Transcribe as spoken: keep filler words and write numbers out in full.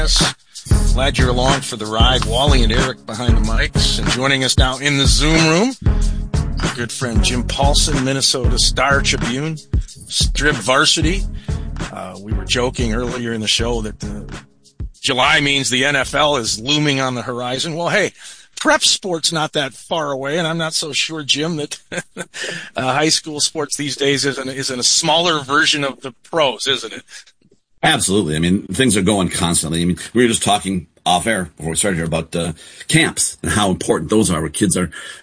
Yes. Glad you're along for the ride. Wally and Eric behind the mics. And joining us now in the Zoom room, our good friend Jim Paulson, Minnesota Star Tribune, Strib Varsity. Uh, we were joking earlier in the show that uh, July means the N F L is looming on the horizon. Well, hey, prep sport's not that far away, and I'm not so sure, Jim, that uh, high school sports these days isn't, isn't a smaller version of the pros, isn't it? Absolutely. I mean, things are going constantly. I mean, we were just talking off air before we started here about uh, camps and how important those are, where kids are